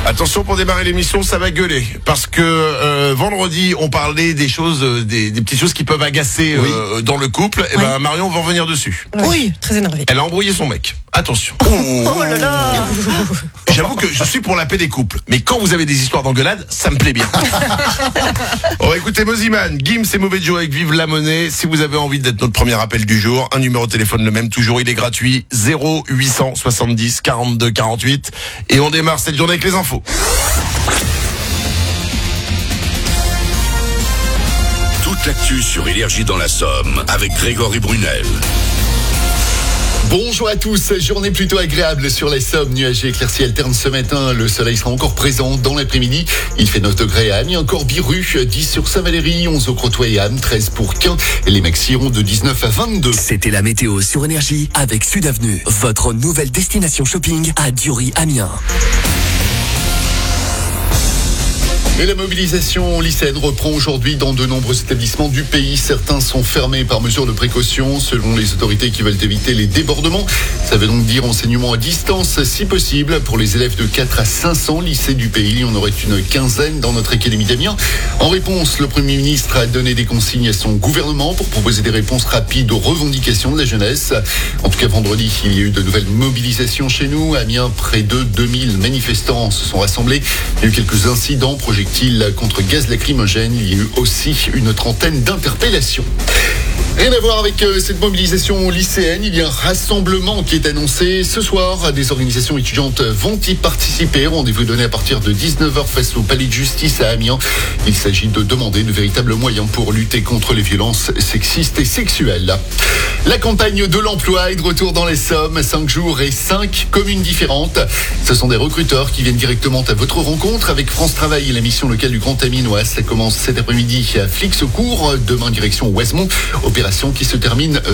Attention, pour démarrer l'émission, ça va gueuler. Parce que vendredi, on parlait des choses, des petites choses qui peuvent agacer dans le couple. Et ben Marion va revenir dessus. Oui, très énervée. Elle a embrouillé son mec. Attention. Oh là là. J'avoue que je suis pour la paix des couples. Mais quand vous avez des histoires d'engueulade, ça me plaît bien. On va écouter Moziman, Gims et Mauvais Joe avec Vive la Monnaie. Si vous avez envie d'être notre premier appel du jour, un numéro de téléphone le même, toujours, il est gratuit. 0870 42 48. Et on démarre cette journée avec les infos. Toute l'actu sur Énergie dans la Somme avec Grégory Brunel. Bonjour à tous, journée plutôt agréable sur les Sommes, nuagés éclaircies alternent ce matin, le soleil sera encore présent dans l'après-midi, il fait 9 degrés à Amiens, encore Biru, 10 sur Saint-Valéry, 11 au Crotoy et Anne, 13 pour Quin, et les maxi iront de 19 à 22. C'était la météo sur Énergie avec Sud Avenue, votre nouvelle destination shopping à Dury-Amiens. Et la mobilisation lycéenne reprend aujourd'hui dans de nombreux établissements du pays. Certains sont fermés par mesure de précaution, selon les autorités qui veulent éviter les débordements. Ça veut donc dire enseignement à distance, si possible. Pour les élèves de 4 à 500 lycées du pays, on aurait une quinzaine dans notre académie d'Amiens. En réponse, le Premier ministre a donné des consignes à son gouvernement pour proposer des réponses rapides aux revendications de la jeunesse. En tout cas, vendredi, il y a eu de nouvelles mobilisations chez nous. À Amiens, près de 2000 manifestants se sont rassemblés. Il y a eu quelques incidents, projectiles contre gaz lacrymogène. Il y a eu aussi une trentaine d'interpellations. Rien à voir avec cette mobilisation lycéenne, il y a un rassemblement qui est annoncé ce soir. Des organisations étudiantes vont y participer. Rendez-vous donné à partir de 19h face au palais de justice à Amiens. Il s'agit de demander de véritables moyens pour lutter contre les violences sexistes et sexuelles. La campagne de l'emploi est de retour dans les Sommes, 5 jours et 5 communes différentes. Ce sont des recruteurs qui viennent directement à votre rencontre avec France Travail et la mission locale du Grand Aminois. Ça commence cet après-midi à Flixecourt, demain direction Ouesemont. Opération qui se termine